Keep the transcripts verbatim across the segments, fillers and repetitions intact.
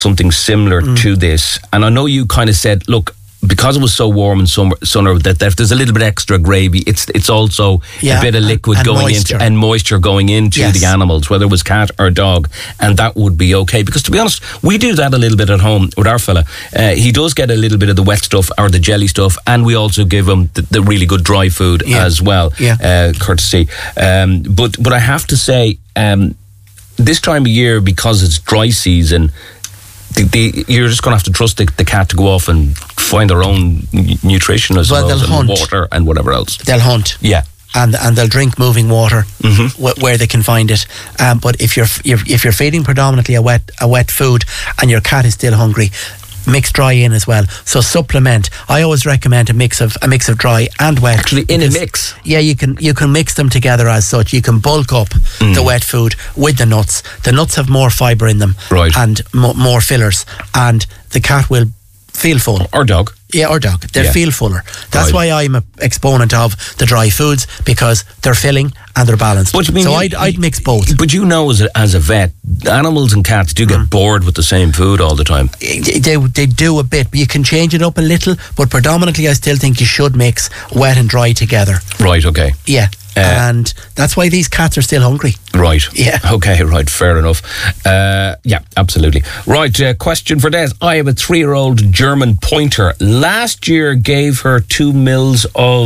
something similar mm. to this. And I know you kind of said, look, because it was so warm and summer, summer that, that if there's a little bit extra gravy, it's it's also yeah, a bit of liquid and, and going moisture. into and moisture going into yes. the animals, whether it was cat or dog, and that would be okay. Because to be honest, we do that a little bit at home with our fella. Uh, he does get a little bit of the wet stuff or the jelly stuff, and we also give him the, the really good dry food yeah. as well, yeah. uh, courtesy. Um, but but I have to say, um, this time of year, because it's dry season, The, the, you're just going to have to trust the, the cat to go off and find their own nutrition as well, well and hunt. water and whatever else. They'll hunt. Yeah. And and they'll drink moving water mm-hmm. wh- where they can find it. Um, but if you're, you're if you're feeding predominantly a wet a wet food and your cat is still hungry, mix dry in as well. So supplement. I always recommend a mix of a mix of dry and wet. Actually, in because, a mix. Yeah, you can you can mix them together as such. You can bulk up mm. the wet food with the nuts. The nuts have more fibre in them, right, and mo- more fillers, and the cat will feel full. Or dog. Yeah, or dog. They'll yeah. feel fuller. That's right. why I'm an exponent of the dry foods, because they're filling and they're balanced. But, I mean, so you, I'd, I'd mix both. But you know, as a, as a vet, animals and cats do get mm. bored with the same food all the time. They, they do a bit, but you can change it up a little. But predominantly, I still think you should mix wet and dry together. Right, okay. Yeah. Uh, and that's why these cats are still hungry. Right. Yeah. Okay, right, fair enough. Uh, yeah, absolutely. Right, uh, question for Des. I have a three-year-old German pointer. Last year gave her two mils of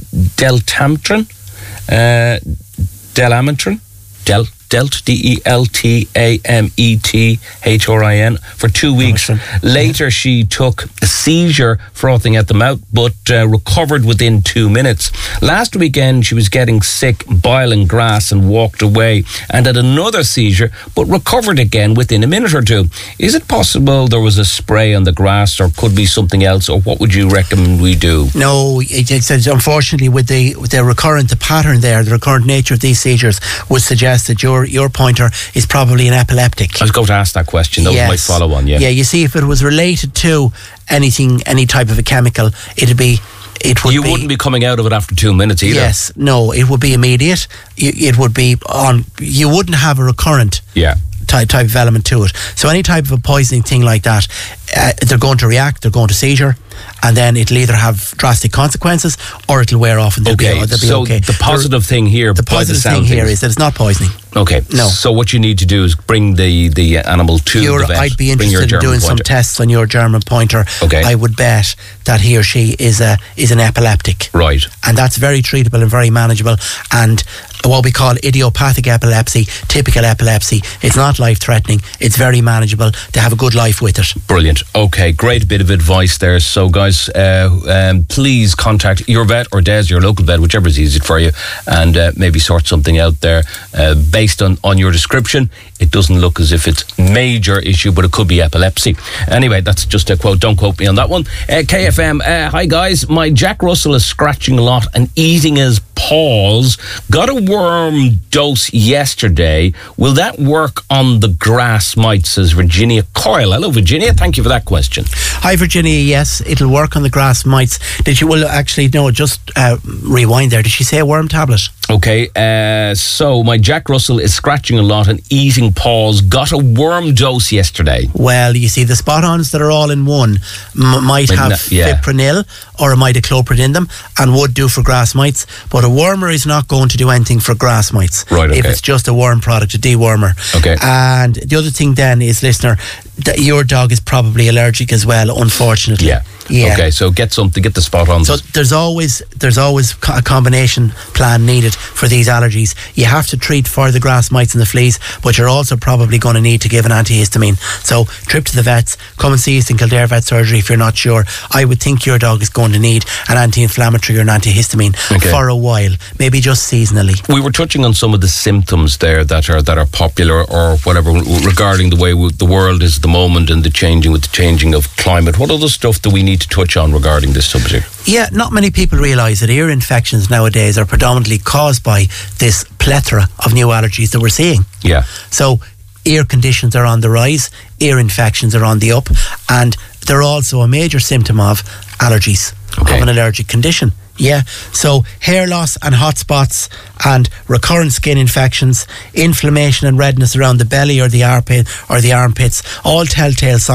Deltamtrin. Uh, Delamantrin? Del... Delt, D E L T A M E T H R I N, for two weeks. Later, she took a seizure, frothing at the mouth, but uh, recovered within two minutes. Last weekend, she was getting sick, boiling grass, and walked away, and had another seizure, but recovered again within a minute or two. Is it possible there was a spray on the grass, or could be something else, or what would you recommend we do? No, it, it's, it's unfortunately with the with the recurrent, the pattern there, the recurrent nature of these seizures would suggest that your your pointer is probably an epileptic. I was going to ask that question. That yes. was my follow-on, yeah. Yeah, you see, if it was related to anything, any type of a chemical, it'd be... It would you be, wouldn't be coming out of it after two minutes either. Yes, no, it would be immediate. It would be on... You wouldn't have a recurrent... Yeah. Type, type of element to it. So any type of a poisoning thing like that, uh, they're going to react, they're going to seizure, and then it'll either have drastic consequences or it'll wear off and they'll okay. be, they'll be so okay. the positive They're, thing here, the positive the thing things. here is that it's not poisoning. Okay. No. So what you need to do is bring the, the animal to You're, the vet. I'd be Bring your interested in German doing pointer. some tests on your German pointer. Okay. I would bet that he or she is a is an epileptic. Right. And that's very treatable and very manageable. And what we call idiopathic epilepsy, typical epilepsy, it's not life-threatening. It's very manageable. They have a good life with it. Brilliant. Okay, great bit of advice there. So, guys, uh, um, please contact your vet or Des, your local vet, whichever is easier for you, and uh, maybe sort something out there uh, based on, on your description. It doesn't look as if it's a major issue, but it could be epilepsy. Anyway, that's just a quote. Don't quote me on that one. Uh, K F M, uh, hi guys. My Jack Russell is scratching a lot and eating his paws. Got a worm dose yesterday. Will that work on the grass mite, says Virginia Coyle. Hello, Virginia. Thank you for that question. Hi, Virginia. Yes, it'll work on the grass mites. Did you, well, actually, no, just uh, rewind there. Did she say a worm tablet? Okay, uh, so my Jack Russell is scratching a lot and eating paws. Got a worm dose yesterday. Well, you see, the spot-ons that are all in one m- might have no, yeah. fipronil or a midacloprid in them and would do for grass mites, but a wormer is not going to do anything for grass mites. Right, okay. If it's just a worm product, a dewormer. Okay. And the other thing then is, listener, that your dog is probably allergic as well, unfortunately. Yeah. Yeah. Okay, so get something, get the spot on. So there's always there's always a combination plan needed for these allergies. You have to treat for the grass mites and the fleas, but you're also probably going to need to give an antihistamine. So trip to the vets, come and see us in Kildare Vet Surgery if you're not sure. I would think your dog is going to need an anti-inflammatory or an antihistamine okay. for a while, maybe just seasonally. We were touching on some of the symptoms there that are that are popular or whatever regarding the way the world is at the moment and the changing with the changing of climate. What other stuff do we need to touch on regarding this subject? Yeah, not many people realise that ear infections nowadays are predominantly caused by this plethora of new allergies that we're seeing. Yeah. So ear conditions are on the rise, ear infections are on the up, and they're also a major symptom of allergies, okay. of an allergic condition. Yeah, so hair loss and hot spots and recurrent skin infections, inflammation and redness around the belly or the armpit or the armpits, all telltale signs